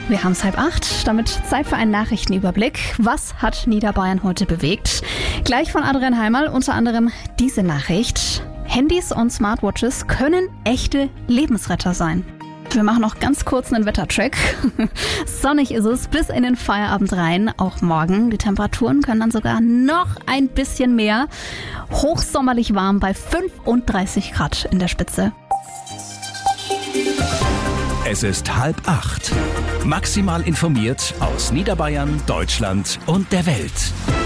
Wir haben es 7:30, damit Zeit für einen Nachrichtenüberblick. Was hat Niederbayern heute bewegt? Gleich von Adrian Heimerl, unter anderem diese Nachricht. Handys und Smartwatches können echte Lebensretter sein. Wir machen noch ganz kurz einen Wettercheck. Sonnig ist es bis in den Feierabend rein, auch morgen. Die Temperaturen können dann sogar noch ein bisschen mehr. Hochsommerlich warm bei 35 Grad in der Spitze. Es ist 7:30. Maximal informiert aus Niederbayern, Deutschland und der Welt.